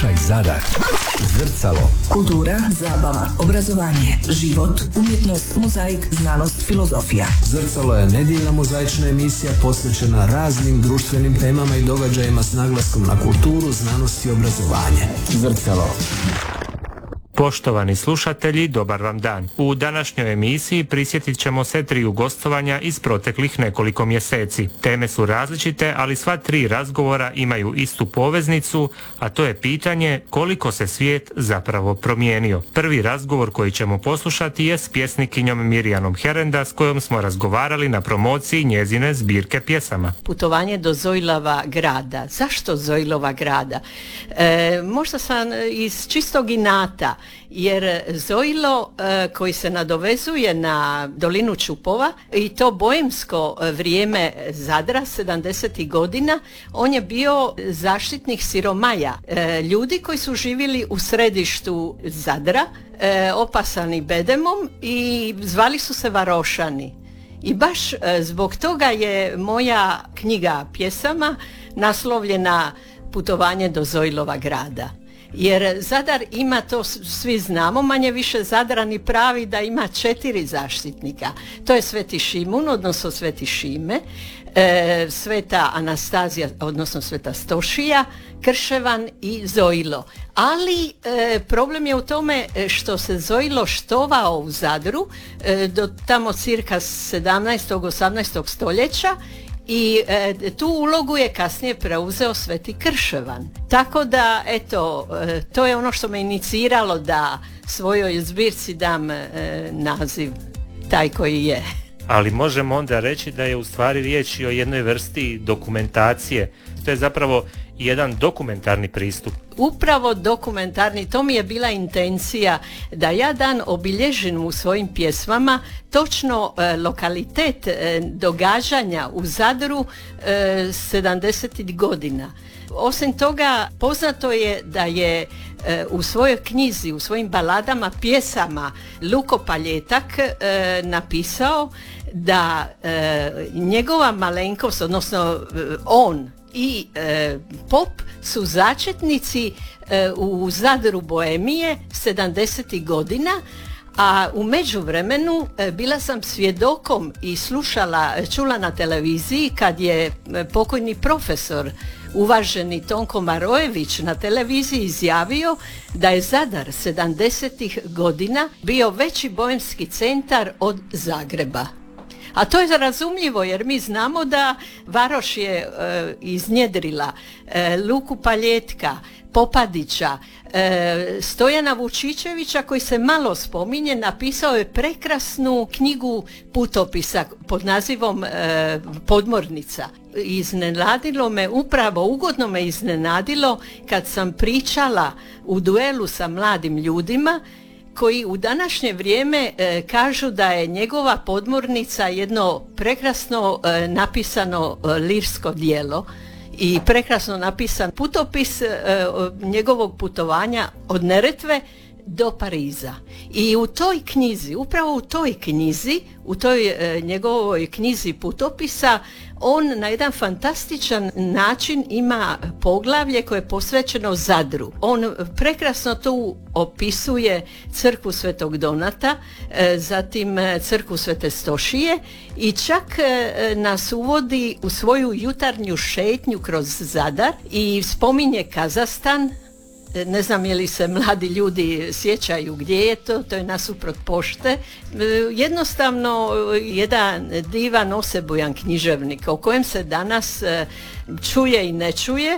Slušaj Zadar. Zrcalo. Kultura, zabava, obrazovanje, život, umjetnost, mozaik, znanost, filozofija. Zrcalo je nedjeljna mozaična emisija posvećena raznim društvenim temama i događajima s naglaskom na kulturu, znanost i obrazovanje. Zrcalo. Poštovani slušatelji, dobar vam dan. U današnjoj emisiji prisjetit ćemo se triju gostovanja iz proteklih nekoliko mjeseci. Teme su različite, ali sva tri razgovora imaju istu poveznicu, a to je pitanje koliko se svijet zapravo promijenio. Prvi razgovor koji ćemo poslušati je s pjesnikinjom Mirjanom Herenda, s kojom smo razgovarali na promociji njezine zbirke pjesama. Putovanje do Zojlova grada. Zašto Zojlova grada? Možda sam iz čistog inata, jer Zojlo koji se nadovezuje na dolinu Čupova i to boemsko vrijeme Zadra 70. godina, on je bio zaštitnik siromaja, ljudi koji su živjeli u središtu Zadra, opasani bedemom i zvali su se varošani. I baš zbog toga je moja knjiga pjesama naslovljena Putovanje do Zojlova grada. Jer Zadar ima, to svi znamo, manje više Zadrani pravi da ima 4 zaštitnika. To je Sveti Šimun, odnosno Sveti Šime, Sveta Anastazija, odnosno Sveta Stošija, Krševan i Zojlo. Ali problem je u tome što se Zojlo štovao u Zadru do tamo cirka 17. 18. stoljeća i tu ulogu je kasnije preuzeo Sveti Krševan. Tako da, eto, to je ono što me iniciralo da svojoj zbirci dam naziv taj koji je. Ali možemo onda reći da je u stvari riječ o jednoj vrsti dokumentacije. To je zapravo jedan dokumentarni pristup. Upravo dokumentarni, to mi je bila intencija da ja dan obilježim u svojim pjesmama točno lokalitet događanja u Zadru 70. godina. Osim toga, poznato je da je u svojoj knjizi, u svojim baladama, pjesama Luko Paljetak napisao da njegova malenkost, odnosno on i pop su začetnici u Zadru Boemije 70. godina, a u međuvremenu bila sam svjedokom i čula na televiziji kad je pokojni profesor uvaženi Tonko Marojević na televiziji izjavio da je Zadar 70. godina bio veći boemski centar od Zagreba. A to je razumljivo jer mi znamo da Varoš je iznjedrila Luku Paljetka, Popadića, Stojana Vučićevića koji se malo spominje, napisao je prekrasnu knjigu putopisa pod nazivom Podmornica. Iznenadilo me, ugodno me iznenadilo kad sam pričala u duelu sa mladim ljudima koji u današnje vrijeme kažu da je njegova Podmornica jedno prekrasno napisano lirsko djelo i prekrasno napisan putopis njegovog putovanja od Neretve do Pariza. I u toj knjizi, upravo u toj knjizi, u toj njegovoj knjizi putopisa, on na jedan fantastičan način ima poglavlje koje je posvećeno Zadru. On prekrasno tu opisuje crkvu Svetog Donata, zatim crkvu Svete Stošije i čak nas uvodi u svoju jutarnju šetnju kroz Zadar i spominje Kazahstan. Ne znam je li se mladi ljudi sjećaju gdje je to je nasuprot pošte. Jednostavno jedan divan osebujan književnik o kojem se danas čuje i ne čuje.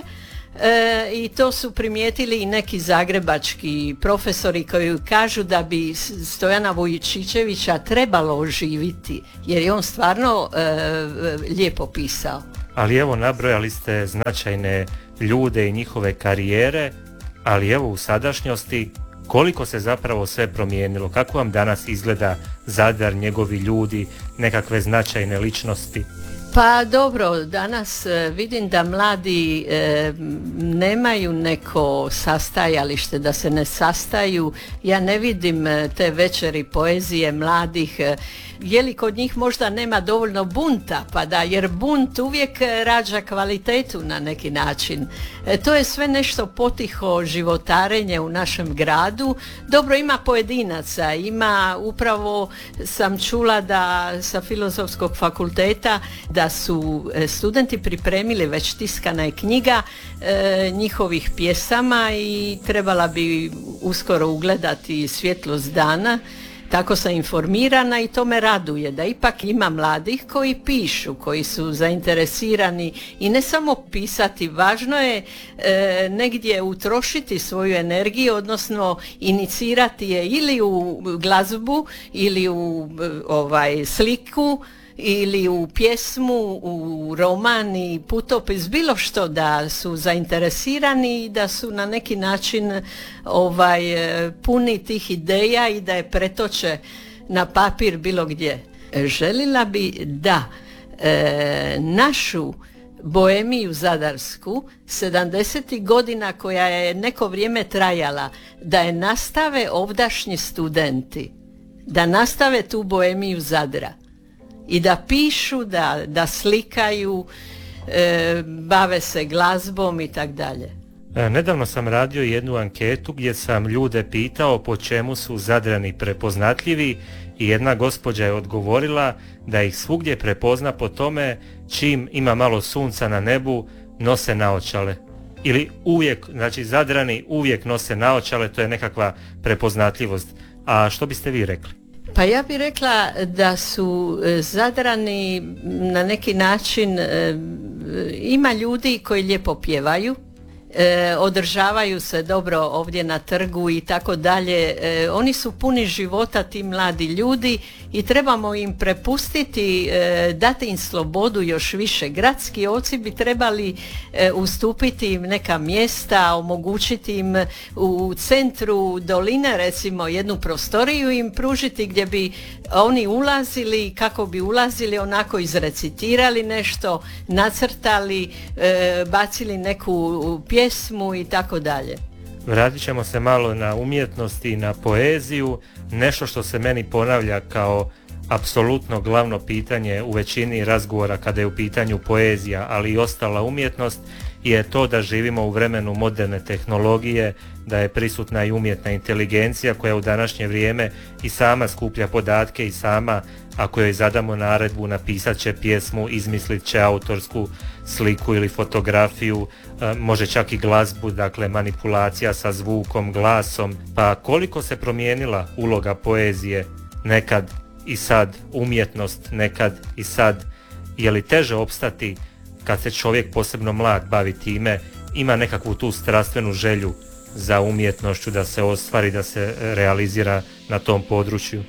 I to su primijetili i neki zagrebački profesori koji kažu da bi Stojana Vučićevića trebalo oživiti jer je on stvarno lijepo pisao. Ali evo, nabrojali ste značajne ljude i njihove karijere, ali evo u sadašnjosti koliko se zapravo sve promijenilo, kako vam danas izgleda Zadar, njegovi ljudi, nekakve značajne ličnosti? Pa dobro, danas vidim da mladi nemaju neko sastajalište, da se ne sastaju. Ja ne vidim te večeri poezije mladih. Je li kod njih možda nema dovoljno bunta, pa da, jer bunt uvijek rađa kvalitetu na neki način. To je sve nešto potiho životarenje u našem gradu. Dobro, ima pojedinaca, ima, upravo sam čula da sa Filozofskog fakulteta da su studenti pripremili, već tiskana je knjiga njihovih pjesama i trebala bi uskoro ugledati svjetlost dana. Tako sam informirana i to me raduje da ipak ima mladih koji pišu, koji su zainteresirani i ne samo pisati, važno je negdje utrošiti svoju energiju, odnosno inicirati je ili u glazbu ili u sliku ili u pjesmu, u roman i putopis, bilo što, da su zainteresirani i da su na neki način puni tih ideja i da je pretoče na papir bilo gdje. Želila bi da našu Boemiju zadarsku 70. godina koja je neko vrijeme trajala, da je nastave ovdašnji studenti, da nastave tu Boemiju Zadra i da pišu, da slikaju, bave se glazbom i tak dalje. Nedavno sam radio jednu anketu gdje sam ljude pitao po čemu su Zadrani prepoznatljivi i jedna gospođa je odgovorila da ih svugdje prepozna po tome čim ima malo sunca na nebu nose naočale. Ili uvijek, znači Zadrani uvijek nose naočale, to je nekakva prepoznatljivost. A što biste vi rekli? Pa ja bih rekla da su Zadrani na neki način, ima ljudi koji lijepo pjevaju, održavaju se dobro ovdje na trgu i tako dalje. Oni su puni života, ti mladi ljudi, i trebamo im prepustiti, dati im slobodu još više. Gradski oci bi trebali ustupiti im neka mjesta, omogućiti im u centru doline recimo jednu prostoriju im pružiti gdje bi oni ulazili, kako bi ulazili, onako izrecitirali nešto, nacrtali, bacili neku pjesmu i tako dalje. Vratit ćemo se malo na umjetnost i na poeziju. Nešto što se meni ponavlja kao apsolutno glavno pitanje u većini razgovora kada je u pitanju poezija, ali i ostala umjetnost, je to da živimo u vremenu moderne tehnologije, da je prisutna i umjetna inteligencija koja u današnje vrijeme i sama skuplja podatke i sama, ako joj zadamo naredbu, napisat će pjesmu, izmislit će autorsku sliku ili fotografiju, može čak i glazbu, dakle manipulacija sa zvukom, glasom. Pa koliko se promijenila uloga poezije nekad i sad, umjetnost nekad i sad, je li teže opstati kad se čovjek, posebno mlad, bavi time, ima nekakvu tu strastvenu želju za umjetnošću da se ostvari, da se realizira na tom području?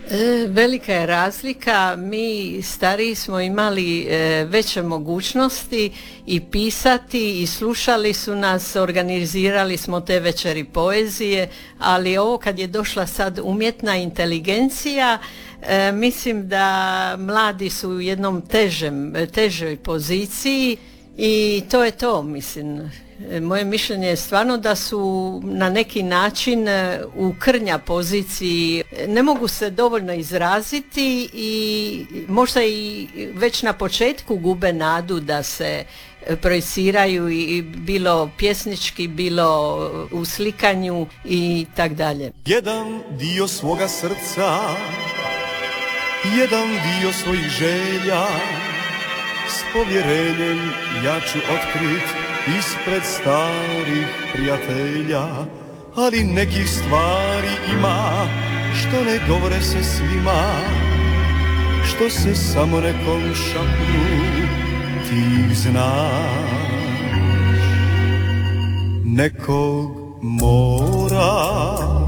Velika je razlika. Mi stariji smo imali veće mogućnosti i pisati i slušali su nas, organizirali smo te večeri poezije, ali ovo kad je došla sad umjetna inteligencija, mislim da mladi su u jednom težoj poziciji i to je to, mislim. Moje mišljenje je stvarno da su na neki način u krnja poziciji, ne mogu se dovoljno izraziti i možda i već na početku gube nadu da se projiciraju i bilo pjesnički, bilo u slikanju i tak dalje. Jedan dio svoga srca, jedan dio svojih želja, s povjerenjem ja ću otkrit ispred starih prijatelja, ali nekih stvari ima što ne govore se svima, što se samo nekom šapnu, ti znaš. Nekog mora